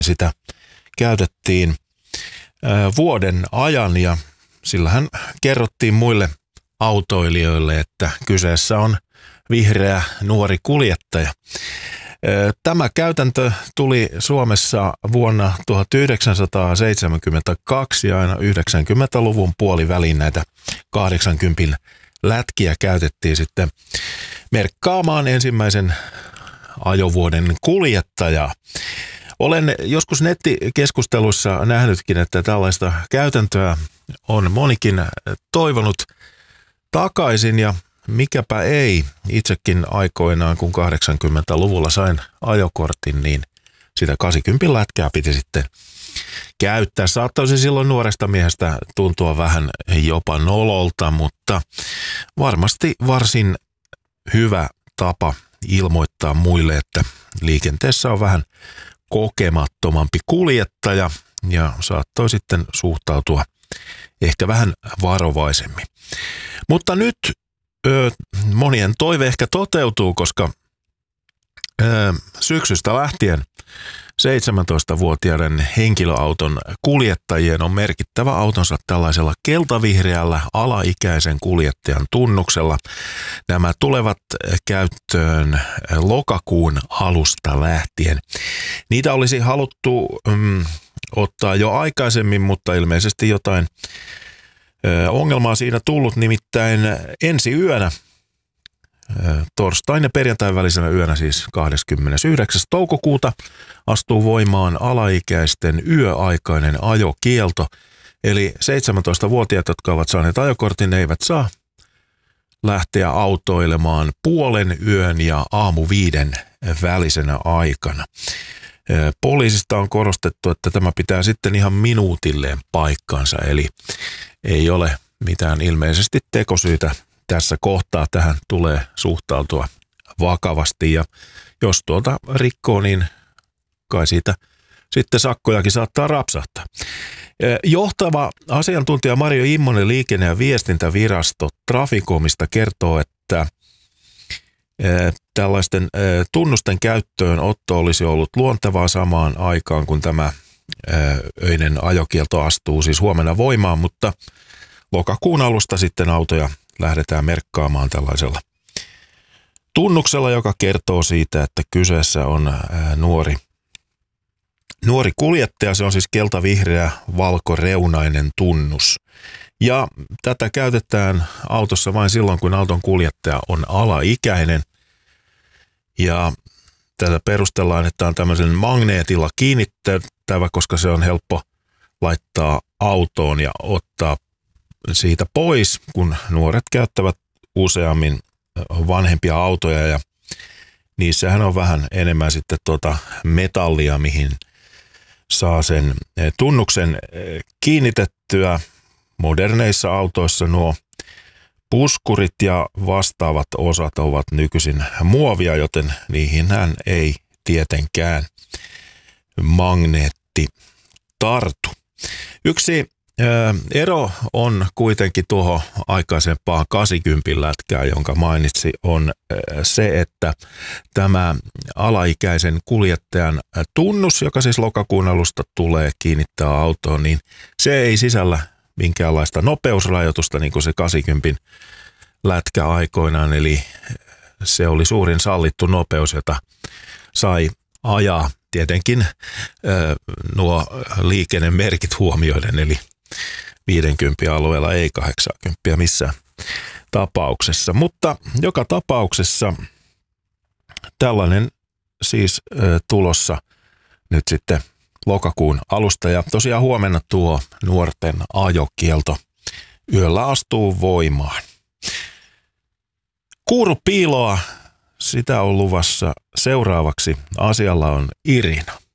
sitä käytettiin vuoden ajan ja sillähän kerrottiin muille autoilijoille, että kyseessä on vihreä nuori kuljettaja. Tämä käytäntö tuli Suomessa vuonna 1972 ja aina 90-luvun puoliväliin näitä 80 lätkiä käytettiin sitten merkkaamaan ensimmäisen ajovuoden kuljettajaa. Olen joskus nettikeskusteluissa nähnytkin, että tällaista käytäntöä on monikin toivonut takaisin ja mikäpä ei. Itsekin aikoinaan, kun 80-luvulla sain ajokortin, niin sitä 80 lätkää piti sitten käyttää. Saattaisi silloin nuoresta miehestä tuntua vähän jopa nololta, mutta varmasti varsin hyvä tapa ilmoittaa muille, että liikenteessä on vähän kokemattomampi kuljettaja ja saattoi sitten suhtautua ehkä vähän varovaisemmin. Mutta nyt monien toive ehkä toteutuu, koska syksystä lähtien 17-vuotiaiden henkilöauton kuljettajien on merkittävä autonsa tällaisella keltavihreällä alaikäisen kuljettajan tunnuksella. Nämä tulevat käyttöön lokakuun alusta lähtien. Niitä olisi haluttu ottaa jo aikaisemmin, mutta ilmeisesti jotain ongelmaa siinä tullut, nimittäin ensi yönä, torstain ja perjantain välisenä yönä, siis 29. toukokuuta, astuu voimaan alaikäisten yöaikainen ajokielto. Eli 17-vuotiaat, jotka ovat saaneet ajokortin, eivät saa lähteä autoilemaan puolen yön ja aamu 5 välisenä aikana. Poliisista on korostettu, että tämä pitää sitten ihan minuutilleen paikkansa, eli ei ole mitään ilmeisesti tekosyytä tässä kohtaa. Tähän tulee suhtautua vakavasti ja jos tuolta rikkoo, niin kai siitä sitten sakkojakin saattaa rapsahtaa. Johtava asiantuntija Marjo Immonen Liikenne- ja viestintävirasto Traficomista kertoo, että tällaisten tunnusten käyttöönotto olisi ollut luontevaa samaan aikaan, kun tämä öinen ajokielto astuu siis huomenna voimaan, mutta lokakuun alusta sitten autoja lähdetään merkkaamaan tällaisella tunnuksella, joka kertoo siitä, että kyseessä on nuori kuljettaja. Se on siis keltavihreä valkoreunainen tunnus. Ja tätä käytetään autossa vain silloin, kun auton kuljettaja on alaikäinen. Ja tätä perustellaan, että on tämmöisen magneetilla kiinnitettävä, koska se on helppo laittaa autoon ja ottaa siitä pois, kun nuoret käyttävät useammin vanhempia autoja ja niissähän on vähän enemmän sitten metallia, mihin saa sen tunnuksen kiinnitettyä. Moderneissa autoissa nuo puskurit ja vastaavat osat ovat nykyisin muovia, joten niihinhän ei tietenkään magneetti tartu. Yksi ero on kuitenkin tuohon aikaisempaan 80 lätkään, jonka mainitsi, on se, että tämä alaikäisen kuljettajan tunnus, joka siis lokakuun alusta tulee kiinnittää autoon, niin se ei sisällä minkäänlaista nopeusrajoitusta, niin kuin se 80 lätkä aikoinaan, eli se oli suurin sallittu nopeus, jota sai ajaa tietenkin nuo liikennemerkit huomioiden, eli 50 alueella ei 80 missään tapauksessa. Mutta joka tapauksessa tällainen siis tulossa nyt sitten lokakuun alusta. Ja tosiaan huomenna tuo nuorten ajokielto yöllä astuu voimaan. Kuurupiiloa, sitä on luvassa seuraavaksi. Asialla on Irina.